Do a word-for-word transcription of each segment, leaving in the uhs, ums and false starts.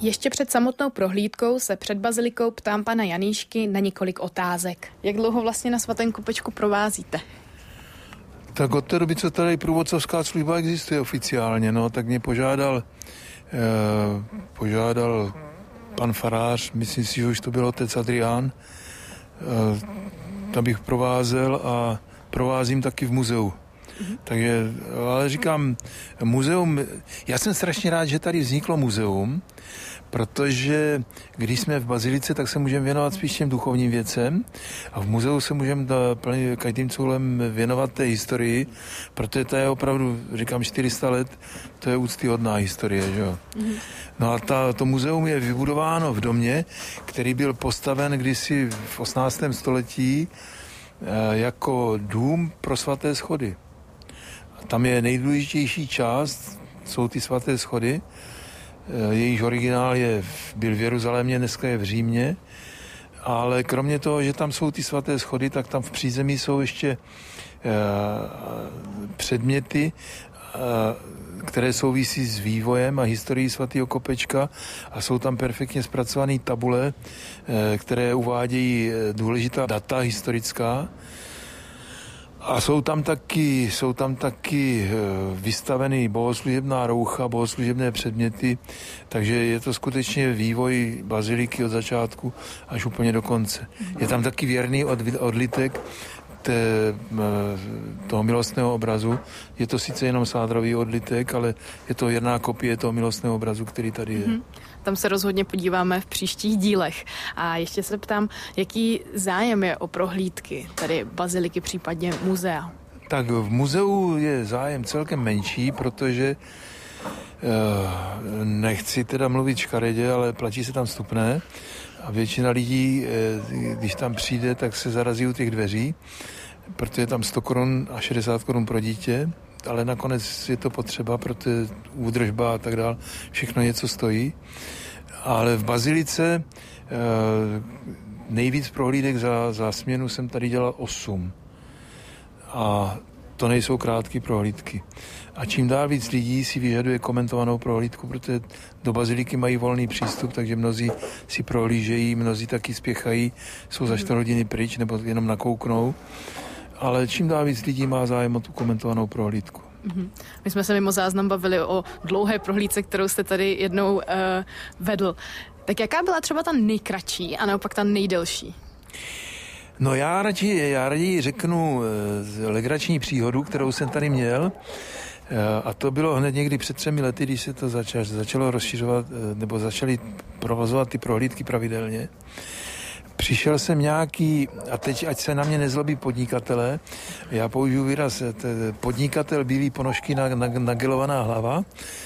Ještě před samotnou prohlídkou se před bazilikou ptám pana Janíšky na několik otázek. Jak dlouho vlastně na Svatém Kopečku provázíte? Tak od té doby, co tady průvodcovská služba existuje oficiálně, no, tak mě požádal, eh, požádal pan farář, myslím si, že už to byl otec Adrián, eh, abych provázel a provázím taky v muzeu. Mm-hmm. Takže, ale říkám, muzeum, já jsem strašně rád, že tady vzniklo muzeum, protože když jsme v bazilice, tak se můžeme věnovat spíš těm duchovním věcem a v muzeu se můžeme každým coulem věnovat té historii, protože to je opravdu, říkám, čtyři sta let, to je úctyhodná historie, že jo. Mm-hmm. No a ta, to muzeum je vybudováno v domě, který byl postaven kdysi v osmnáctém století e, jako dům pro svaté schody. A tam je nejdůležitější část, jsou ty svaté schody. Jejíž originál je, byl v Jeruzalémě, dneska je v Římě, ale kromě toho, že tam jsou ty svaté schody, tak tam v přízemí jsou ještě e, předměty, e, které souvisí s vývojem a historií svatého Kopečka a jsou tam perfektně zpracované tabule, e, které uvádějí důležitá data historická. A jsou tam taky, jsou tam taky vystaveny bohoslužebná roucha, bohoslužebné předměty, takže je to skutečně vývoj baziliky od začátku až úplně do konce. Je tam taky věrný odlitek té, toho milostného obrazu. Je to sice jenom sádrový odlitek, ale je to věrná kopie toho milostného obrazu, který tady je. Mm-hmm. Tam se rozhodně podíváme v příštích dílech. A ještě se ptám, jaký zájem je o prohlídky, tady baziliky, případně muzea? Tak v muzeu je zájem celkem menší, protože eh, nechci teda mluvit škaredě, ale platí se tam vstupné a většina lidí, eh, když tam přijde, tak se zarazí u těch dveří, protože je tam sto korun a šedesát korun pro dítě, ale nakonec je to potřeba, protože údržba a tak dál, všechno něco stojí. Ale v bazilice eh, nejvíc prohlídek za, za směnu jsem tady dělal osm. A to nejsou krátké prohlídky. A čím dál víc lidí si vyžaduje komentovanou prohlídku, protože do baziliky mají volný přístup, takže mnozí si prohlížejí, mnozí taky spěchají, jsou za čtyři hodiny pryč nebo jenom nakouknou. Ale čím dál víc lidí má zájem o tu komentovanou prohlídku. Mm-hmm. My jsme se mimo záznam bavili o dlouhé prohlídce, kterou jste tady jednou uh, vedl. Tak jaká byla třeba ta nejkratší a naopak ta nejdelší? No já raději, já raději řeknu uh, legrační příhodu, kterou jsem tady měl. Uh, a to bylo hned někdy před třemi lety, když se to začalo, začalo rozšiřovat, uh, nebo začali provozovat ty prohlídky pravidelně. Přišel jsem nějaký, a teď ať se na mě nezlobí podnikatele, já použiju výraz podnikatel bílý ponožky na, na, nagelovaná hlava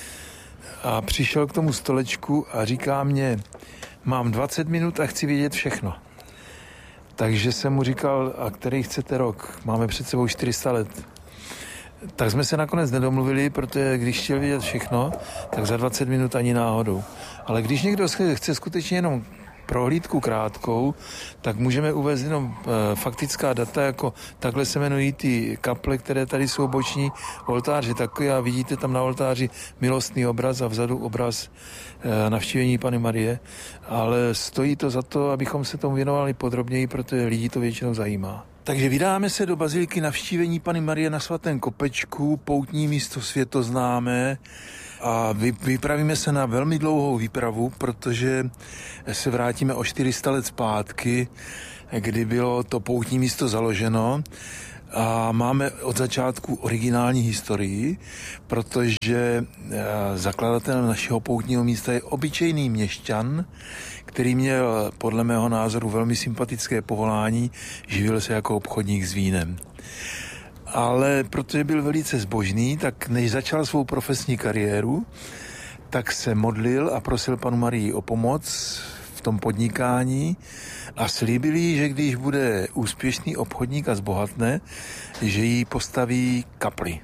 a přišel k tomu stolečku a říká mě, mám dvacet minut a chci vědět všechno. Takže jsem mu říkal, a který chcete rok? Máme před sebou čtyři sta let. Tak jsme se nakonec nedomluvili, protože když chtěl vědět všechno, tak za dvacet minut ani náhodou. Ale když někdo chce skutečně jenom prohlídku krátkou, tak můžeme uvést jenom e, faktická data, jako takhle se jmenují ty kaple, které tady jsou boční, oltář je takový a vidíte tam na oltáři milostný obraz a vzadu obraz e, navštívení Panny Marie, ale stojí to za to, abychom se tomu věnovali podrobněji, protože lidi to většinou zajímá. Takže vydáme se do baziliky navštívení Panny Marie na Svatém Kopečku, poutní místo světoznámé, a vypravíme se na velmi dlouhou výpravu, protože se vrátíme o čtyři sta let zpátky, kdy bylo to poutní místo založeno a máme od začátku originální historii, protože zakladatelem našeho poutního místa je obyčejný měšťan, který měl podle mého názoru velmi sympatické povolání, živil se jako obchodník s vínem. Ale protože byl velice zbožný, tak než začal svou profesní kariéru, tak se modlil a prosil Pannu Marii o pomoc v tom podnikání a slíbil jí, že když bude úspěšný obchodník a zbohatne, že jí postaví kapli.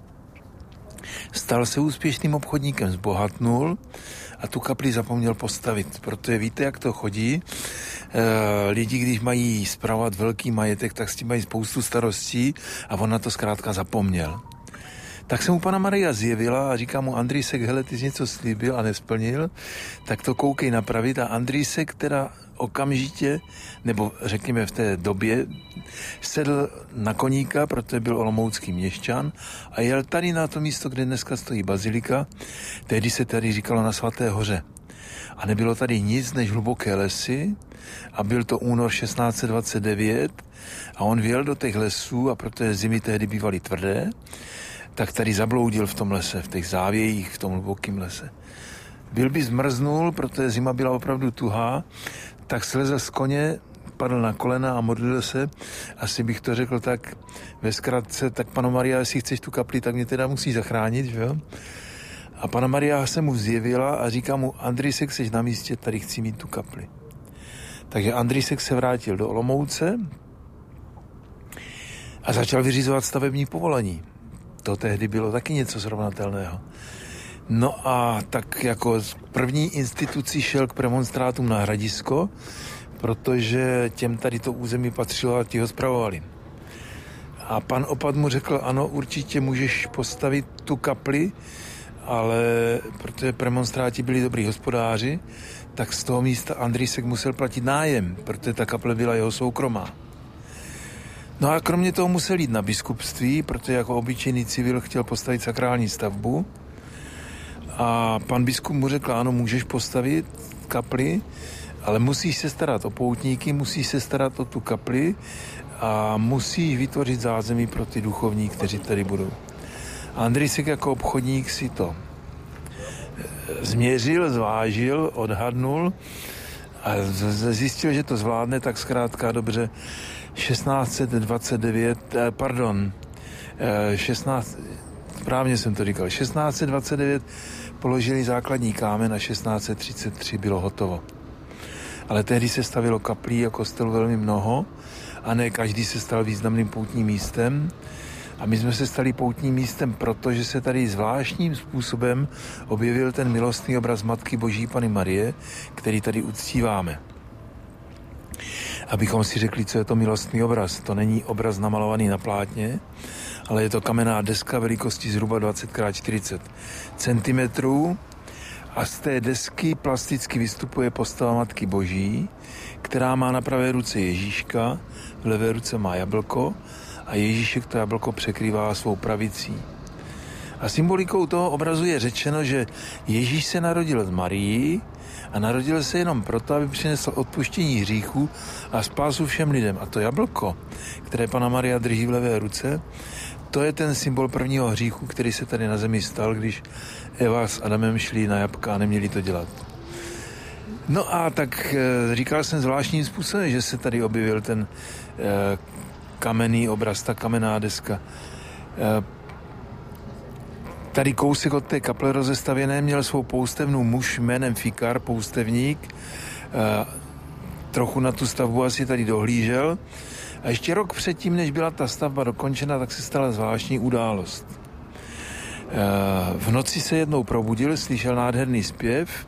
Stal se úspěšným obchodníkem, zbohatnul a tu kapli zapomněl postavit, protože víte, jak to chodí. E, lidi, když mají spravovat velký majetek, tak s tím mají spoustu starostí a on na to zkrátka zapomněl. Tak se mu Panna Maria zjevila a říká mu Andrýsek, hele, ty jsi něco slíbil a nesplnil, tak to koukej napravit. A Andrýsek teda okamžitě, nebo řekněme v té době, sedl na koníka, protože byl olomoucký měšťan a jel tady na to místo, kde dneska stojí bazilika. Tehdy se tady říkalo na Svaté hoře. A nebylo tady nic než hluboké lesy a byl to únor šestnáct set dvacet devět a on vjel do těch lesů a protože zimy tehdy bývaly tvrdé, tak tady zabloudil v tom lese, v těch závějích, v tom hlubokém lese. Byl by zmrznul, protože zima byla opravdu tuhá, tak slezl z koně, padl na kolena a modlil se. Asi bych to řekl tak ve zkratce, tak Panno Maria, jestli chceš tu kapli, tak mě teda musí zachránit, že jo? A Panna Maria se mu zjevila a říká mu, Andrýsek, seš na místě, tady chci mít tu kapli. Takže Andrýsek se vrátil do Olomouce a začal vyřizovat stavební povolení. To tehdy bylo taky něco srovnatelného. No a tak jako první institucí šel k premonstrátům na Hradisko, protože těm tady to území patřilo a ti ho spravovali. A pan opat mu řekl, ano, určitě můžeš postavit tu kapli, ale protože premonstráti byli dobrý hospodáři, tak z toho místa Andrýsek musel platit nájem, protože ta kaple byla jeho soukromá. No a kromě toho musel jít na biskupství, protože jako obyčejný civil chtěl postavit sakrální stavbu. A pan biskup mu řekl, ano, můžeš postavit kapli, ale musíš se starat o poutníky, musíš se starat o tu kapli a musíš vytvořit zázemí pro ty duchovní, kteří tady budou. A Andrýsek jako obchodník si to změřil, zvážil, odhadnul a zjistil, že to zvládne, tak zkrátka dobře šestnáct set dvacet devět, pardon, šestnáct, správně jsem to říkal, šestnáct set dvacet devět položili základní kámen a šestnáct set třicet tři bylo hotovo. Ale tehdy se stavilo kaplí a kostelů velmi mnoho a ne každý se stal významným poutním místem. A my jsme se stali poutním místem, protože se tady zvláštním způsobem objevil ten milostný obraz Matky Boží Panny Marie, který tady uctíváme. Abychom si řekli, co je to milostný obraz. To není obraz namalovaný na plátně, ale je to kamenná deska velikosti zhruba dvacet krát čtyřicet centimetrů a z té desky plasticky vystupuje postava Matky Boží, která má na pravé ruce Ježíška, v levé ruce má jablko a Ježíšek to jablko překrývá svou pravicí. A symbolikou toho obrazu je řečeno, že Ježíš se narodil z Marii a narodil se jenom proto, aby přinesl odpuštění hříchů a spásu všem lidem. A to jablko, které Panna Maria drží v levé ruce, to je ten symbol prvního hříchu, který se tady na zemi stal, když Eva s Adamem šli na jablka a neměli to dělat. No a tak říkal jsem zvláštním způsobem, že se tady objevil ten eh, kamenný obraz, ta kamenná deska. Eh, Tady kousek od té kaple rozestavěné měl svou poustevnu muž jménem Fikar, poustevník. E, trochu na tu stavbu asi tady dohlížel. A ještě rok předtím, než byla ta stavba dokončena, tak se stala zvláštní událost. E, v noci se jednou probudil, slyšel nádherný zpěv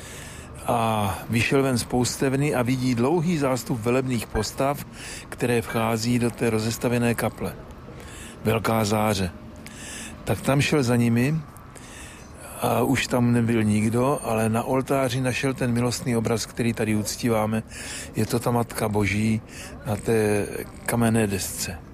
a vyšel ven z poustevny a vidí dlouhý zástup velebných postav, které vchází do té rozestavěné kaple. Velká záře. Tak tam šel za nimi a už tam nebyl nikdo, ale na oltáři našel ten milostný obraz, který tady uctíváme. Je to ta Matka Boží na té kamenné desce. E,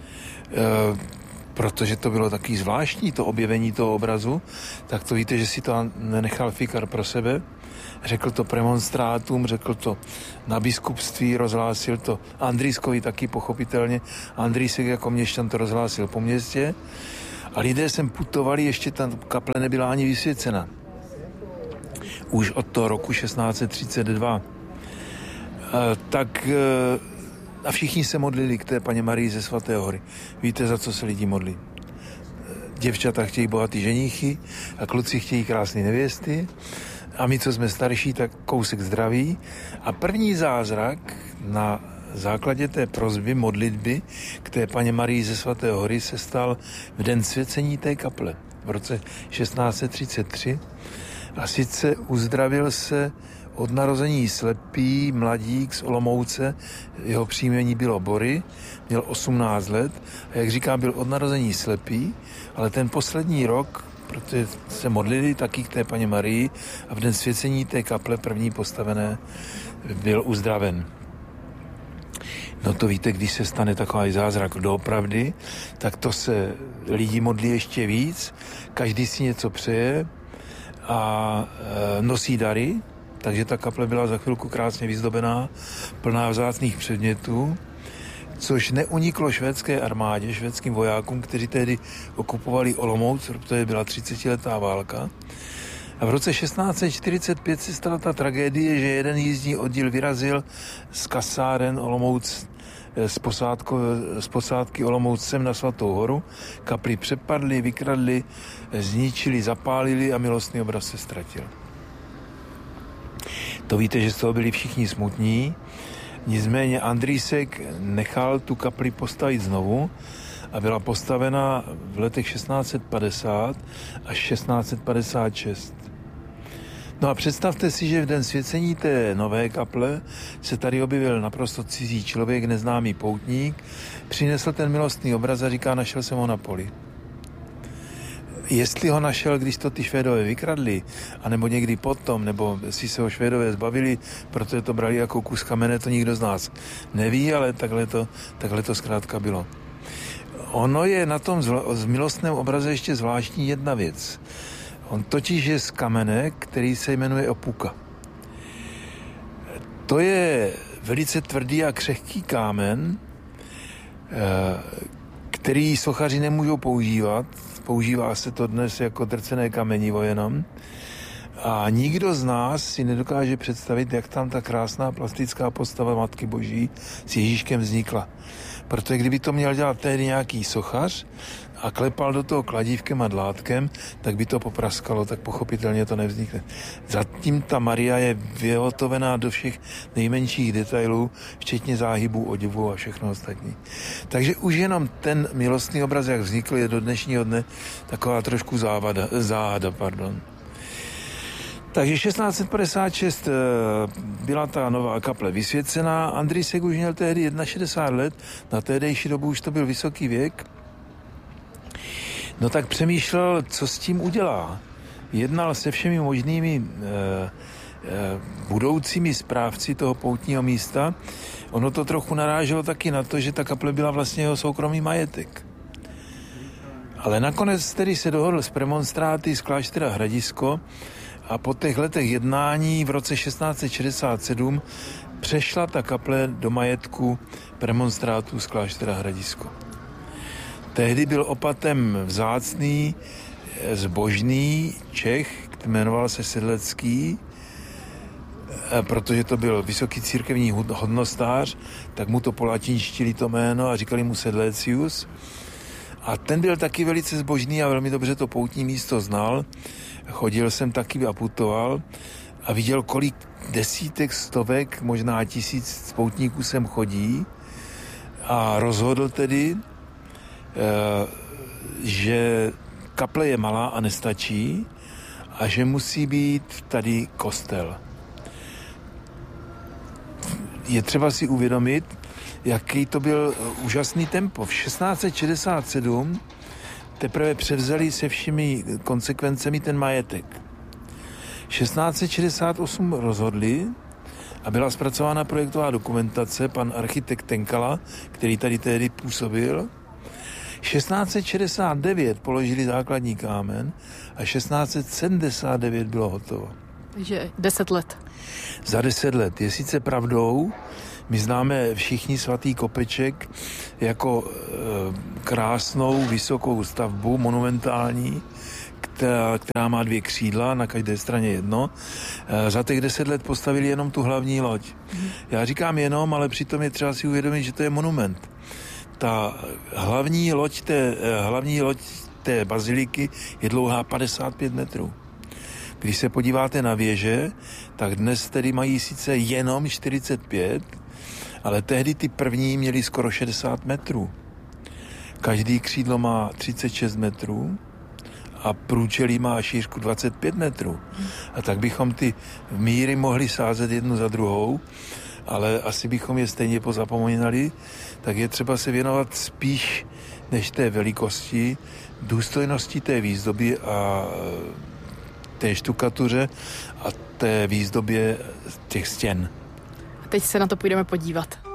protože to bylo taky zvláštní, to objevení toho obrazu, tak to víte, že si to nenechal Fikar pro sebe. Řekl to premonstrátům, řekl to na biskupství, rozhlásil to Andrýskovi taky pochopitelně. Andrýsek jako měšťan to rozhlásil po městě. A lidé sem putovali, ještě ta kaple nebyla ani vysvěcena. Už od toho roku šestnáct set třicet dva. E, tak e, a všichni se modlili k té Panně Marii ze Svaté hory. Víte, za co se lidi modlí? Děvčata chtějí bohatý ženíchy a kluci chtějí krásné nevěsty. A my, co jsme starší, tak kousek zdraví. A první zázrak na základě té prosby, modlitby k té Panně Marii ze Svaté hory se stal v den svěcení té kaple v roce šestnáct set třicet tři a sice uzdravil se od narození slepý mladík z Olomouce, jeho příjmení bylo Bory, měl osmnáct let a jak říkám, byl od narození slepý, ale ten poslední rok, protože se modlili taky k té Paně Marii a v den svěcení té kaple první postavené byl uzdraven. No to víte, když se stane takový zázrak doopravdy, tak to se lidi modlí ještě víc, každý si něco přeje a e, nosí dary, takže ta kaple byla za chvilku krásně vyzdobená, plná vzácných předmětů, což neuniklo švédské armádě, švédským vojákům, kteří tehdy okupovali Olomouc, protože byla třicetiletá válka. A v roce šestnáct set čtyřicet pět se stala ta tragédie, že jeden jízdní oddíl vyrazil z kasáren Olomouc z, posádko, z posádky Olomoucem na Svatou horu. Kapli přepadli, vykradli, zničili, zapálili a milostný obraz se ztratil. To víte, že z toho byli všichni smutní. Nicméně Andrýsek nechal tu kapli postavit znovu a byla postavena v letech šestnáct set padesát až šestnáct set padesát šest. No a představte si, že v den svěcení té nové kaple se tady objevil naprosto cizí člověk, neznámý poutník, přinesl ten milostný obraz a říká, našel jsem ho na poli. Jestli ho našel, když to ty Švédové vykradli, anebo někdy potom, nebo si se ho Švédové zbavili, protože to brali jako kus kamene, to nikdo z nás neví, ale takhle to, takhle to zkrátka bylo. Ono je na tom z milostném obraze ještě zvláštní jedna věc. On totiž je z kamene, který se jmenuje opuka. To je velice tvrdý a křehký kámen, který sochaři nemůžou používat. Používá se to dnes jako drcené kamenivo jenom. A nikdo z nás si nedokáže představit, jak tam ta krásná plastická postava Matky Boží s Ježíškem vznikla. Protože kdyby to měl dělat tehdy nějaký sochař a klepal do toho kladívkem a dlátkem, tak by to popraskalo, tak pochopitelně to nevznikne. Zatím ta Maria je vyhotovená do všech nejmenších detailů, včetně záhybů, oděvu a všechno ostatní. Takže už jenom ten milostný obraz, jak vznikl, je do dnešního dne taková trošku závada, záhada, pardon. Takže šestnáct set padesát šest byla ta nová kaple vysvěcená. Andrýsek už měl tehdy šedesát jedna let, na tehdejší dobu už to byl vysoký věk. No tak přemýšlel, co s tím udělá. Jednal se všemi možnými eh, eh, budoucími správci toho poutního místa. Ono to trochu naráželo taky na to, že ta kaple byla vlastně jeho soukromý majetek. Ale nakonec tedy se dohodl s premonstráty z kláštera Hradisko a po těch letech jednání v roce šestnáct set šedesát sedm přešla ta kaple do majetku premonstrátů z kláštera Hradisko. Tehdy byl opatem vzácný, zbožný Čech, jmenoval se Sedlecký, protože to byl vysoký církevní hodnostář, tak mu to polatinštili to jméno a říkali mu Sedlecius. A ten byl taky velice zbožný a velmi dobře to poutní místo znal. Chodil jsem taky a putoval a viděl, kolik desítek, stovek, možná tisíc poutníků sem chodí a rozhodl tedy, že kaple je malá a nestačí a že musí být tady kostel. Je třeba si uvědomit, jaký to byl úžasný tempo. V šestnáct set šedesát sedm teprve převzali se všemi konsekvencemi ten majetek. šestnáct set šedesát osm rozhodli a byla zpracována projektová dokumentace, pan architekt Tenkala, který tady tehdy působil. šestnáct set šedesát devět položili základní kámen a šestnáct set sedmdesát devět bylo hotovo. Takže deset let. Za deset let. Je sice pravdou, my známe všichni svatý Kopeček jako e, krásnou, vysokou stavbu, monumentální, která, která má dvě křídla, na každé straně jedno. E, za těch deset let postavili jenom tu hlavní loď. Mm. Já říkám jenom, ale přitom je třeba si uvědomit, že to je monument. Ta hlavní loď té, hlavní loď té baziliky je dlouhá padesát pět metrů. Když se podíváte na věže, tak dnes tedy mají sice jenom čtyřicet pět, ale tehdy ty první měly skoro šedesát metrů. Každý křídlo má třicet šest metrů a průčelí má šířku dvacet pět metrů. A tak bychom ty míry mohli sázet jednu za druhou, ale asi bychom je stejně pozapomínali, tak je třeba se věnovat spíš než té velikosti, důstojnosti té výzdoby a té štukatuře a té výzdobě těch stěn. A teď se na to půjdeme podívat.